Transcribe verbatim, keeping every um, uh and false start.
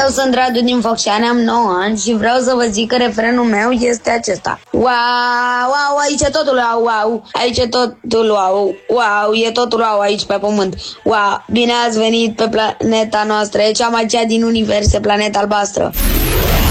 sunt Radu din Focșani, am nouă ani și vreau să vă zic că refrenul meu este acesta. Wow, wow, aici e totul wow, wow, aici e totul wow, wow, e totul wow aici pe pământ. Wow, bine ați venit pe planeta noastră, e cea mai cea din univers, e planeta albastră.